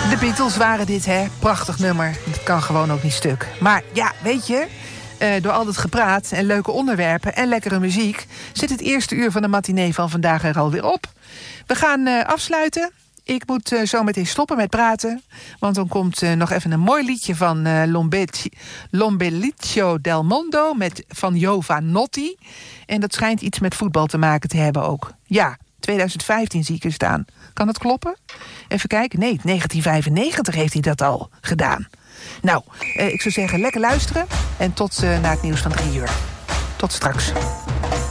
De Beatles waren dit, hè? Prachtig nummer. Dat kan gewoon ook niet stuk. Maar ja, weet je, door al dat gepraat en leuke onderwerpen en lekkere muziek zit het eerste uur van de matinee van vandaag er alweer op. We gaan afsluiten. Ik moet zo meteen stoppen met praten. Want dan komt nog even een mooi liedje van L'Ombelicio del Mondo van Jovanotti. En dat schijnt iets met voetbal te maken te hebben ook. Ja, 2015 zie ik er staan. Kan dat kloppen? Even kijken. Nee, 1995 heeft hij dat al gedaan. Nou, ik zou zeggen, lekker luisteren. En tot na het nieuws van 3 uur. Tot straks.